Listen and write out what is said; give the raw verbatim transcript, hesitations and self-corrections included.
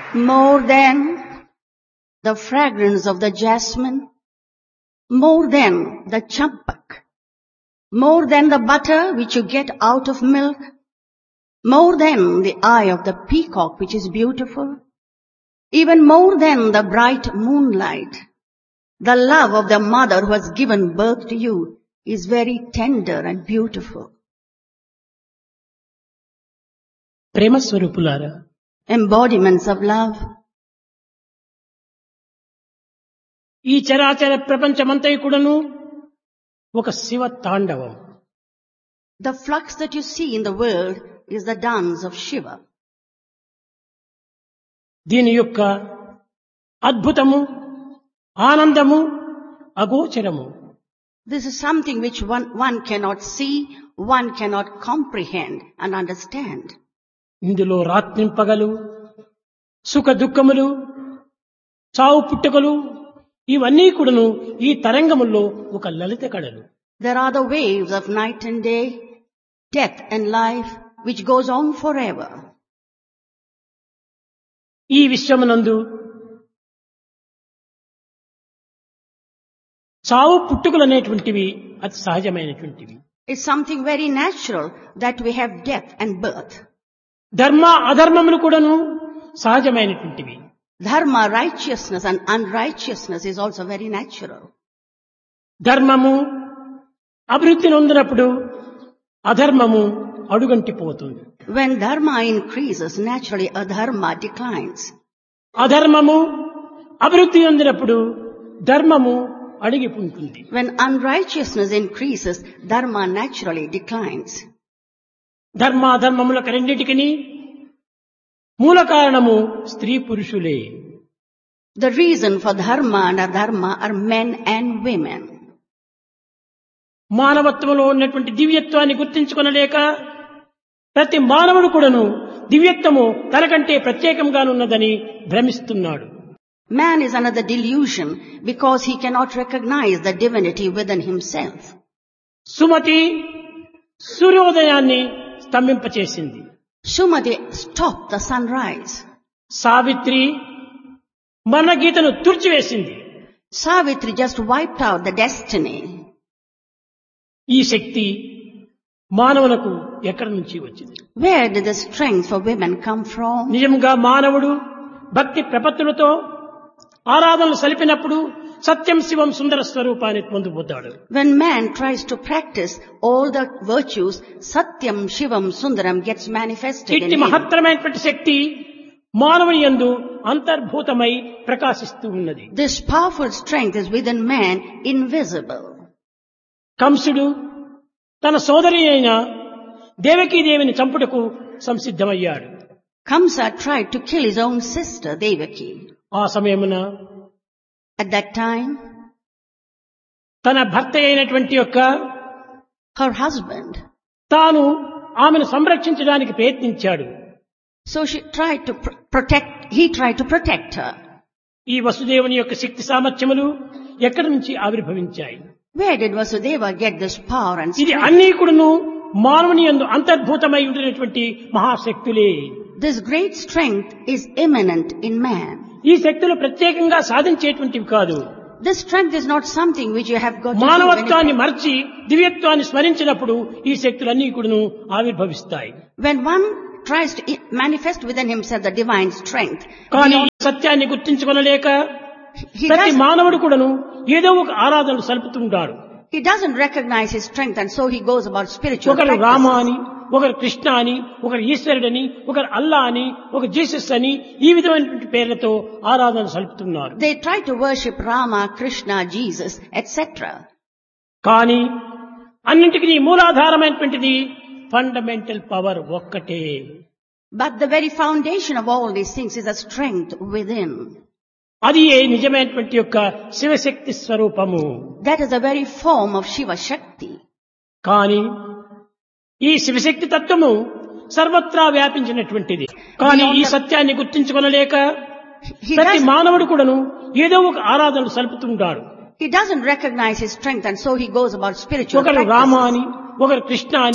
more than the fragrance of the jasmine, more than the champak, more than the butter which you get out of milk, more than the eye of the peacock which is beautiful, even more than the bright moonlight, the love of the mother who has given birth to you is very tender and beautiful. ప్రేమ స్వరూపులారా, Embodiments of love. ఈ చరాచర ప్రపంచమంతా కూడాను ఒక శివ తాండవం. The flux that you see in the world is the dance of Shiva. దీని యొక్క అద్భుతము, ఆనందము అగోచరము. This is something which one, one cannot see, one cannot comprehend and understand. ఇందులో రాత్రింపగలు, సుఖ దుఃఖములు, చావు పుట్టుకలు ఇవన్నీ కూడాను ఈ తరంగముల్లో ఒక లలిత కళలు. There are the waves of night and day, death and life, which goes on forever. ఈ విశ్వమునందు చావు పుట్టుకలు అనేటువంటివి అతి సహజమైనటువంటివి. It's something very natural that we have death and birth. ధర్మ అధర్మములు కూడాను సహజమైనటువంటివి. Dharma, righteousness and unrighteousness is also very natural. ధర్మము అభివృద్ధి నొందినప్పుడు అధర్మము అడుగంటిపోతుంది. When dharma increases, naturally adharma declines. అధర్మము అభివృద్ధి నొందినప్పుడు ధర్మము అడిగిపుంటుంది. When unrighteousness increases, dharma naturally declines. ధర్మాధర్మములకు రెండింటికి మూల కారణము స్త్రీ పురుషులే. The reason for dharma and adharma are men and women. మానవత్వంలో ఉన్నటువంటి దివ్యత్వాన్ని గుర్తించుకొనలేక ప్రతి మానవుడు కూడాను దివ్యత్వము తనకంటే ప్రత్యేకంగానున్నదని భ్రమిస్తున్నాడు. Man is under the delusion because he cannot recognize the divinity within himself. Sumathi సూర్యోదయాన్ని స్తంభింపచేసింది. Sumati stopped the sunrise. Savitri మరణగీతను తుడిచివేసింది. Savitri just wiped out the destiny. ఈ శక్తి మానవులకు ఎక్కడి నుంచి వచ్చింది? Where did the strength for women come from? నిజంగా మానవుడు భక్తి ప్రపత్తులతో ఆరాధనలు సలిపినప్పుడు సత్యం శివం సుందర స్వరూపాన్ని పొందుతాడు. When man tries to practice all the virtues, Satyam, Shivam, Sundaram gets manifested in ఇట్టి him. మహత్తరమైనటువంటి శక్తి మానవుని యందు అంతర్భూతమై ప్రకాశిస్తూ ఉన్నది. This powerful strength is within man, invisible. కంసుడు తన సోదరి అయిన దేవకీదేవిని చంపుటకు సంసిద్ధమయ్యాడు. Kamsa tried to kill his own sister, Devaki. ఆ సమయమున At that time, తన భర్త అయినటువంటి యొక్క her husband, తాను ఆమెను సంరక్షించడానికి ప్రయత్నించాడు. so she tried to pr- protect, he tried to protect her. ఈ వసుదేవుని యొక్క శక్తి సామర్థ్యములు ఎక్కడి నుంచి ఆవిర్భవించాయి? Where did Vasudeva get this power and ఇది strength? అన్నీ కూడాను మానవుని యందు అంతర్భూతమై ఉండినటువంటి మహాశక్తులే. This great strength is immanent in man. ఈ శక్తులు ప్రత్యేకంగా సాధించేటువంటివి కాదు. This strength is not something which you have got to do. మానవత్వాన్ని When, మర్చి దివ్యత్వాన్ని స్మరించినప్పుడు ఈ శక్తులన్నీ కూడాను ఆవిర్భవిస్తాయి. when one tries to i- manifest within himself the divine strength, కానీ he, ఈ సత్యాన్ని గుర్తించుకొనలేక he, ప్రతి does, మానవుడు కూడాను ఏదో ఒక ఆరాధనలు సలుపుతుంటాడు. he doesn't recognize his strength and so he goes about spiritual ఒకరు రామ practices. అని, ఒకరు కృష్ణ అని, ఒకరు ఈశ్వరుడని, ఒకరు అల్లా అని, ఒక జీసస్ అని ఈ విధమైనటువంటి పేర్లతో ఆరాధన సలుపుతున్నారు. They try to worship Rama, Krishna, Jesus, et cetera. కానీ అన్నింటికీ మూలాధారమైనటువంటిది ఫండమెంటల్ పవర్ ఒక్కటే. But the very foundation of all these things is a strength within. అది ఏ నిజమైనటువంటి యొక్క శివశక్తి స్వరూపము. That is the very form of Shiva Shakti. కానీ ఈ శివశక్తి తత్వము సర్వత్రా వ్యాపించినటువంటిది. కానీ ఈ సత్యాన్ని గుర్తించుకొనలేక He, ప్రతి does, మానవుడు కూడాను ఏదో ఒక ఆరాధనలు సలుపుతుంటాడు. he doesn't recognize his strength and so he goes about spiritual ఒకరు రామ practices. అని, ఒకరు కృష్ణ అని,